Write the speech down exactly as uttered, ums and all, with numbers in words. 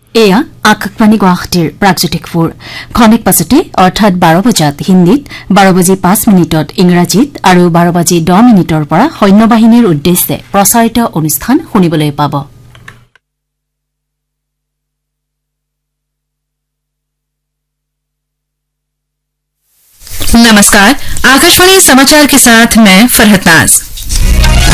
এয়া আকাশবাণী গুৱাহাটীৰ প্ৰাগজ্যোতিক ফুৰ খনিক পাছতে অৰ্থাৎ বাৰ বজাত হিন্দীত বাৰ বাজি পাঁচ মিনিটত ইংৰাজীত আৰু বাৰ বাজি দহ মিনিটৰ পৰা সৈন্যবাহিনীৰ উদ্দেশ্যে প্ৰচাৰিত অনুষ্ঠান শুনিবলৈ পাব। नमस्कार, आकाशवाणी समाचार के साथ मैं फरहत नाज।